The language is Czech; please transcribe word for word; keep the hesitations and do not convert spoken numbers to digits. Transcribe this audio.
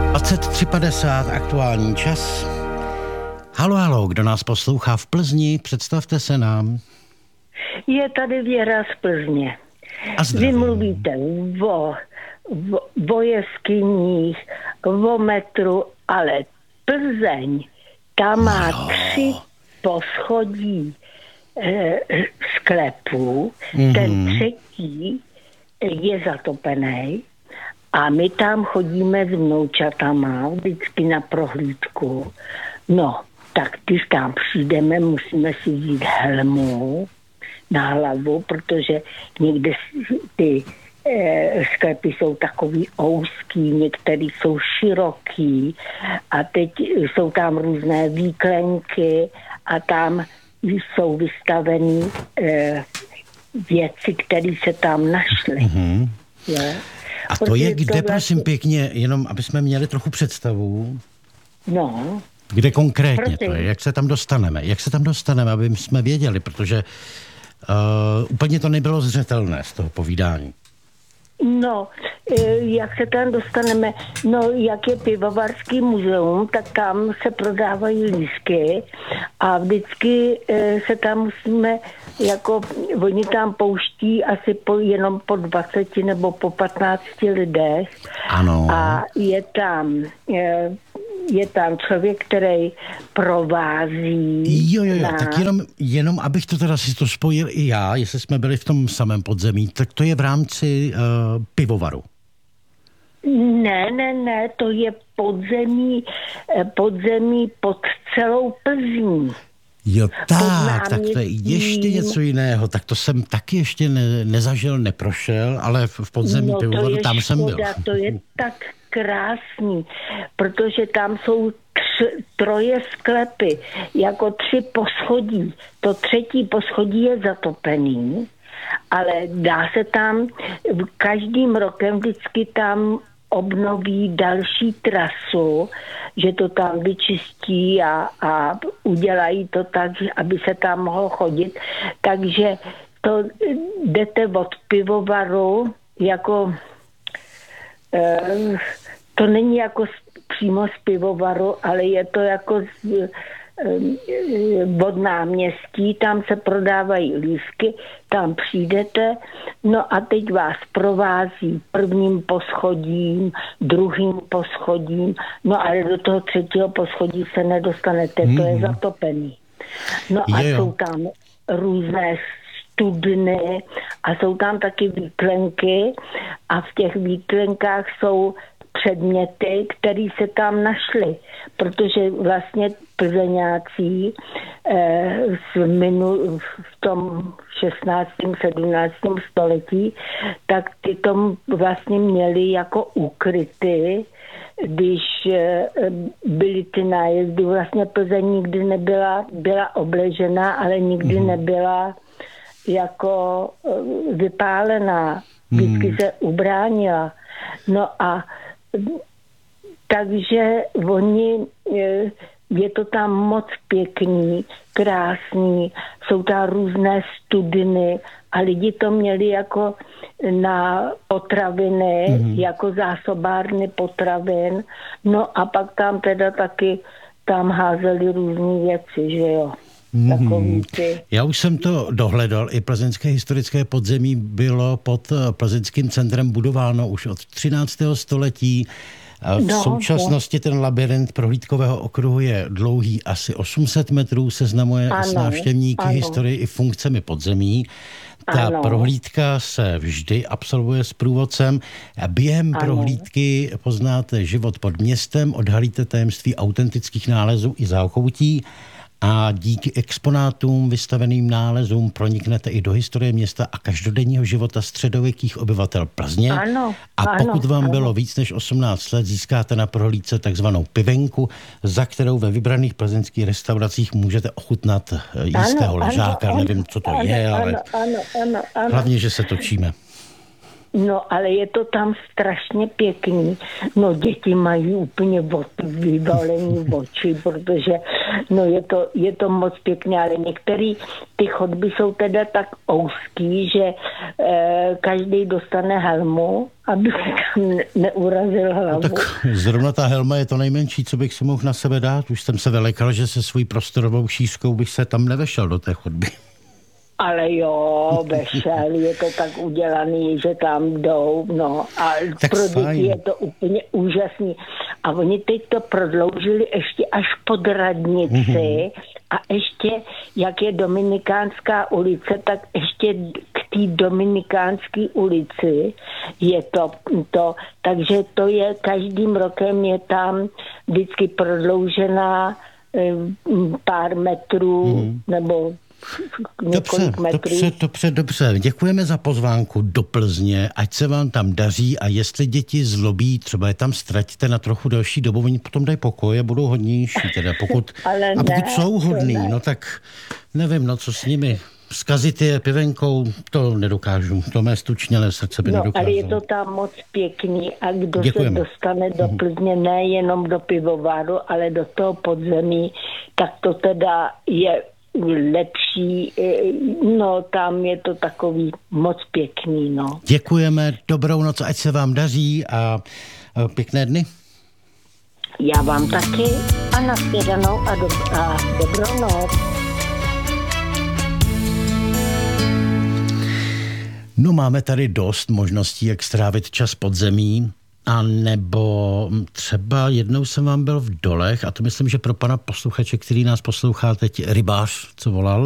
dvacet tři padesát aktuální čas. Halo, halo, kdo nás poslouchá v Plzni, představte se nám. Je tady Věra z Plzně. A zdravím. Vy mluvíte o, o, o jeskyních, o metru, ale Plzeň, tam má no. tři poschodí e, sklepů, mm-hmm. ten třetí je zatopený a my tam chodíme s vnoučatama vždycky na prohlídku. No, tak když tam přijdeme, musíme si vzít helmu na hlavu, protože někde ty e, sklepy jsou takový ouský, některý jsou široký a teď jsou tam různé výklenky a tam jsou vystaveny e, věci, které se tam našly. Mm-hmm. Je? A to je kde, to vlastně... prosím pěkně, jenom aby jsme měli trochu představu. No. Kde konkrétně prosím. To je, jak se tam dostaneme, jak se tam dostaneme, aby jsme věděli, protože uh, úplně to nebylo zřetelné z toho povídání. No, jak se tam dostaneme, no, jak je pivovarský muzeum, tak tam se prodávají lístky a vždycky se tam musíme, jako oni tam pouští asi po, jenom po dvaceti nebo po patnácti lidech. Ano. A je tam... Je, je tam člověk, který provází. Jo, jo, jo, na... tak jenom, jenom abych to teda si to spojil i já, jestli jsme byli v tom samém podzemí, tak to je v rámci uh, pivovaru. Ne, ne, ne, to je podzemí, podzemí pod celou Plzní. Jo, tak, tak to je ještě něco jiného. Tak to jsem taky ještě ne, nezažil, neprošel, ale v podzemí no, pivovaru tam škoda, jsem byl. To je tak krásný, protože tam jsou tři, troje sklepy, jako tři poschodí. To třetí poschodí je zatopený, ale dá se tam, každým rokem vždycky tam obnoví další trasu, že to tam vyčistí a, a udělají to tak, aby se tam mohlo chodit. Takže to jdete od pivovaru jako to není jako přímo z pivovaru, ale je to jako z, od náměstí, tam se prodávají lístky, tam přijdete, no a teď vás provází prvním poschodím, druhým poschodím, no ale do toho třetího poschodí se nedostanete, mm. to je zatopený. No a je, jsou tam různé studny a jsou tam taky výklenky a v těch výklenkách jsou předměty, které se tam našly, protože vlastně plzeňáci eh, v, minul, v tom šestnáctém sedmnáctém století, tak ty tom vlastně měli jako ukryty, když eh, byly ty nájezdy. Vlastně Plzeň nikdy nebyla, byla obležená, ale nikdy mm. nebyla jako vypálená. Vždycky hmm. se ubránila. No a takže oni, je to tam moc pěkný, krásný, jsou tam různé studny a lidi to měli jako na potraviny, hmm. jako zásobárny potravin. No a pak tam teda taky tam házeli různé věci, že jo. Mm. Já už jsem to dohledal, i plzeňské historické podzemí bylo pod plzeňským centrem budováno už od třináctého století. V no, současnosti ten labyrint prohlídkového okruhu je dlouhý asi osm set metrů, seznamuje ano, s návštěvníky ano. historii i funkcemi podzemí. Ta ano. prohlídka se vždy absolvuje s průvodcem. Během ano. prohlídky poznáte život pod městem, odhalíte tajemství autentických nálezů i zákoutí a díky exponátům, vystaveným nálezům proniknete i do historie města a každodenního života středověkých obyvatel Plzně. Ano, a pokud ano, vám ano. bylo víc než osmnáct let, získáte na prohlídce takzvanou pivenku, za kterou ve vybraných plzeňských restauracích můžete ochutnat jistého ano, ležáka. Ano, Nevím, co to ano, je, ale ano, ano, ano, ano. hlavně, že se točíme. No, ale je to tam strašně pěkný. No, děti mají úplně vyvalení oči, protože no, je to, je to moc pěkné, ale některé ty chodby jsou teda tak úzký, že eh, každý dostane helmu, aby se tam neurazil hlavu. No, tak zrovna ta helma je to nejmenší, co bych si mohl na sebe dát. Už jsem se vylekal, že se svojí prostorovou šířkou bych se tam nevešel do té chodby. Ale jo, vešel, je to tak udělaný, že tam jdou, no a tak pro děti fajn. Je to úplně úžasný. A oni teď to prodloužili ještě až pod radnici mm-hmm. a ještě, jak je Dominikánská ulice, tak ještě k té Dominikánské ulici je to, to, takže to je, každým rokem je tam vždycky prodloužená pár metrů mm-hmm. nebo Dobře, dobře, dobře, dobře. Děkujeme za pozvánku do Plzně, ať se vám tam daří a jestli děti zlobí, třeba je tam ztratíte na trochu delší dobu, oni potom dají pokoj a budou hodnější. Teda pokud, a pokud ne, jsou hodný, ne. no tak nevím, no co s nimi. Zkazit je pivenkou, to nedokážu. To mé stučnělé srdce by no, nedokázalo. Ale je to tam moc pěkný a kdo Děkujeme. se dostane do Plzně nejenom do pivovaru, ale do toho podzemí, tak to teda je lepší, no tam je to takový moc pěkný, no. Děkujeme, dobrou noc, ať se vám daří a pěkné dny. Já vám taky a nashledanou a, dob- a dobrou noc. No máme tady dost možností, jak strávit čas pod zemí. A nebo třeba jednou jsem vám byl v Dolech a to myslím, že pro pana posluchače, který nás poslouchá teď, rybář, co volal,